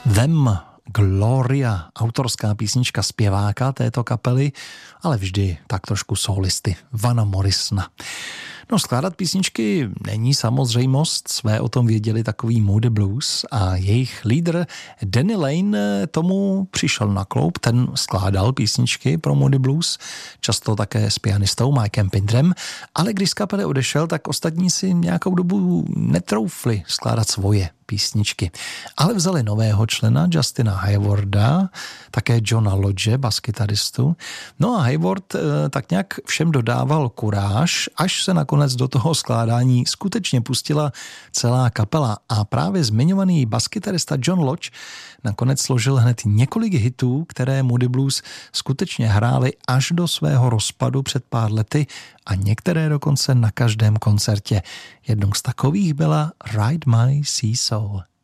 Them Gloria, autorská písnička zpěváka této kapely, ale vždy tak trošku solisty, Vana Morrisona. No, skládat písničky není samozřejmost, své o tom věděli takový Moody Blues a jejich lídr Danny Lane tomu přišel na kloub, ten skládal písničky pro Moody Blues, často také s pianistou Mikem Pindrem, ale když z kapely odešel, tak ostatní si nějakou dobu netroufli skládat svoje písničky. Ale vzali nového člena, Justina Haywarda, také Johna Lodge, baskytaristu. No a Hayward tak nějak všem dodával kuráž, až se nakonec do toho skládání skutečně pustila celá kapela. A právě zmiňovaný baskytarista John Lodge nakonec složil hned několik hitů, které Moody Blues skutečně hráli až do svého rozpadu před pár lety a některé dokonce na každém koncertě. Jednou z takových byla Ride My Seesaw.